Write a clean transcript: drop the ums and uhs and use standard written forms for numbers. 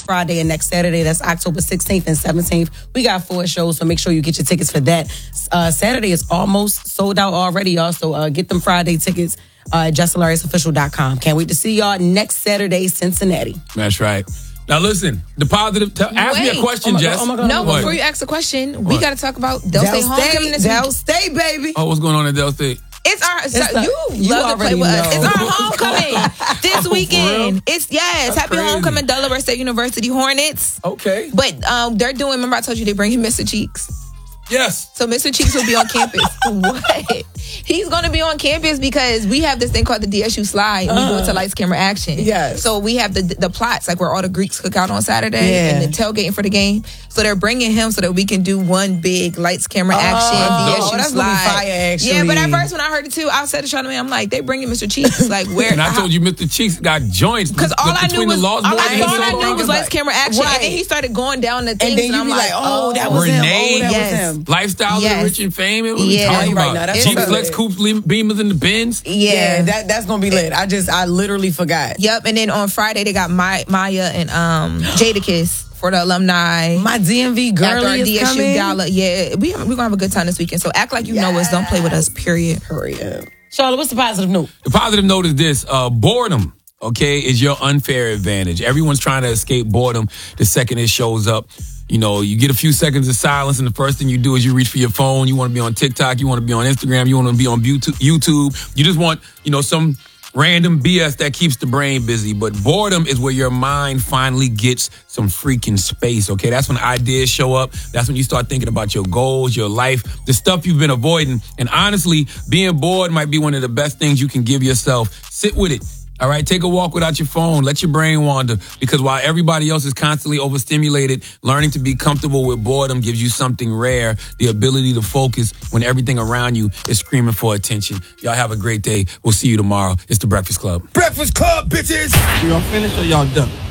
Friday and next Saturday. That's October 16th and 17th. We got 4 shows, so make sure you get your tickets for that. Saturday is almost sold out already, y'all. So get them Friday tickets at justhilarious.official.com. Can't wait to see y'all next Saturday, Cincinnati. That's right. Now listen, the positive. Ask me a question, Jess. No, before you ask a question, we got to talk about Del State homecoming this week. Del State, baby. Oh, what's going on at Del State? It's our you love to play with us. It's our homecoming this weekend. That's happy crazy. Homecoming, Delaware State University Hornets. Okay. But they're doing. Remember, I told you they bring in Mr. Cheeks. Yes. So Mr. Cheeks will be on campus. What? He's going to be on campus because we have this thing called the DSU slide. And we go into lights, camera, action. Yes. So we have the plots, like where all the Greeks cook out on Saturday and the tailgating for the game. So they're bringing him so that we can do one big lights, camera, action, DSU that's slide. Gonna be fire, actually. Yeah, but at first when I heard it too, I said to Charlamagne, I'm like, they bringing Mr. Cheeks. Like where? And I told you Mr. Cheeks got joints. Because all I knew was was lights, camera, action. Right. And then he started going down the things. And then you be like, oh, that was Renee, him. Oh, that was him. Lifestyle of the rich and famous. What are we talking right about? now. That's Jeep so Flex lit. Coupes, Beamers in the Benz. Yeah, that's gonna be lit. I literally forgot. Yep, and then on Friday they got Maya and Jadakiss for the alumni. My DMV girlie is DSU coming. Gala. Yeah, we're gonna have a good time this weekend. So act like you know us. Don't play with us. Period. Charlotte, what's the positive note? The positive note is this: boredom. Okay, is your unfair advantage. Everyone's trying to escape boredom the second it shows up. You know, you get a few seconds of silence, and the first thing you do is you reach for your phone. You want to be on TikTok. You want to be on Instagram. You want to be on YouTube. You just want, some random BS that keeps the brain busy. But boredom is where your mind finally gets some freaking space, okay? That's when ideas show up. That's when you start thinking about your goals, your life, the stuff you've been avoiding. And honestly, being bored might be one of the best things you can give yourself. Sit with it. All right, take a walk without your phone. Let your brain wander. Because while everybody else is constantly overstimulated, learning to be comfortable with boredom gives you something rare, the ability to focus when everything around you is screaming for attention. Y'all have a great day. We'll see you tomorrow. It's The Breakfast Club. Breakfast Club, bitches! Y'all finished or y'all done?